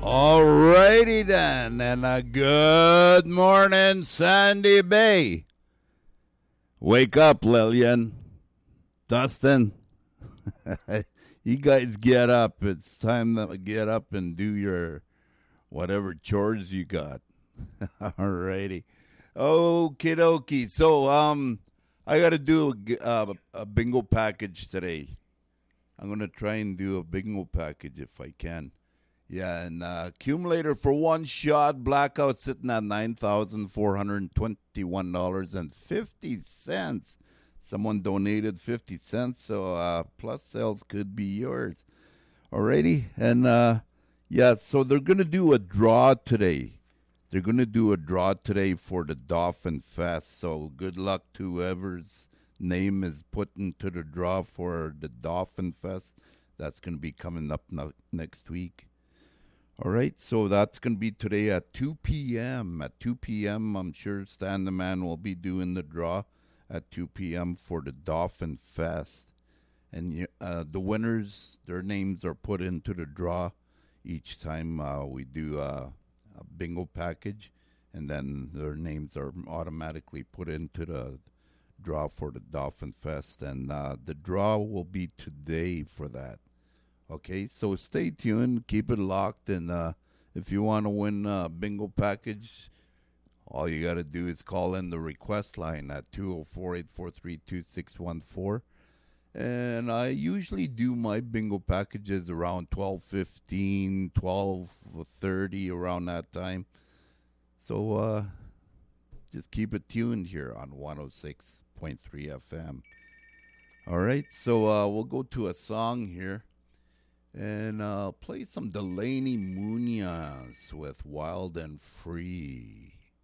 Alrighty then, and a good morning, Sandy Bay. Wake up, Lillian. Dustin. You guys get up. It's time to get up and do your whatever chores you got. Alrighty. Okie dokie. So, I got to do a bingo package today. I'm going to try and do a bingo package if I can. Yeah, and accumulator for one shot, blackout sitting at $9,421.50. Someone donated 50 cents, so plus sales could be yours. Alrighty, and yeah, so they're going to do a draw today. They're going to do a draw today for the Dolphin Fest, so good luck to whoever's name is put into the draw for the Dolphin Fest. That's going to be coming up next week. All right, so that's going to be today at 2 p.m. At 2 p.m., I'm sure Stan the Man will be doing the draw at 2 p.m. for the Dolphin Fest. And the winners, their names are put into the draw each time we do a bingo package. And then their names are automatically put into the draw for the Dolphin Fest. And the draw will be today for that. Okay, so stay tuned, keep it locked, and if you want to win a bingo package, all you got to do is call in the request line at 204-843-2614. And I usually do my bingo packages around 12:15, 12:30, around that time. So just keep it tuned here on 106.3 FM. All right, so we'll go to a song here. And play some Delaney Munoz with Wild and Free.